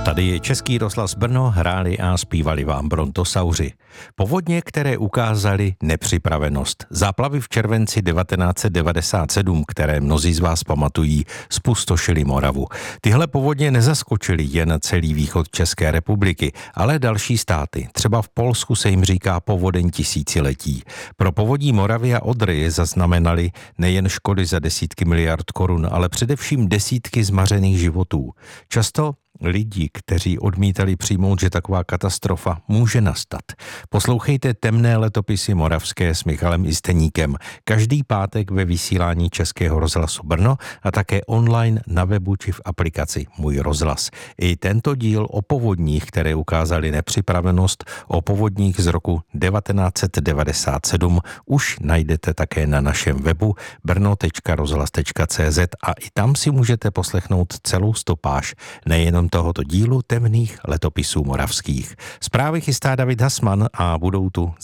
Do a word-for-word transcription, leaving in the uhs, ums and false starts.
Tady je Český rozhlas Brno, hráli a zpívali vám brontosauři. Povodně, které ukázaly nepřipravenost. Záplavy v červenci devatenáct set devadesát sedm, které mnozí z vás pamatují, spustošily Moravu. Tyhle povodně nezaskočily jen celý východ České republiky, ale další státy. Třeba v Polsku se jim říká povodeň tisíciletí. Pro povodí Moravy a Odry zaznamenali nejen škody za desítky miliard korun, ale především desítky zmařených životů. Často lidí, kteří odmítali přijmout, že taková katastrofa může nastat. Poslouchejte Temné letopisy moravské s Michalem Isteníkem každý pátek ve vysílání Českého rozhlasu Brno a také online na webu či v aplikaci Můj rozhlas. I tento díl o povodních, které ukázaly nepřipravenost, o povodních z roku devatenáct set devadesát sedm už najdete také na našem webu brno tečka rozhlas tečka cé zet a i tam si můžete poslechnout celou stopáž, nejenom tohoto dílu Temných letopisů moravských. Zprávy chystá David Hasman a budou tu